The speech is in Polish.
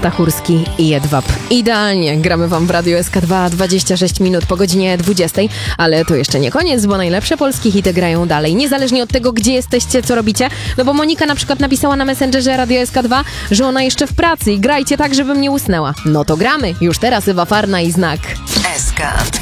Stachurski i Jedwab. Idealnie, gramy wam w Radio SK2 26 minut po godzinie 20, ale to jeszcze nie koniec, bo najlepsze polskie hity grają dalej, niezależnie od tego, gdzie jesteście, co robicie, no bo Monika na przykład napisała na Messengerze Radio SK2, że ona jeszcze w pracy i grajcie tak, żebym nie usnęła. No to gramy, już teraz Ewa Farna i Znak. SK.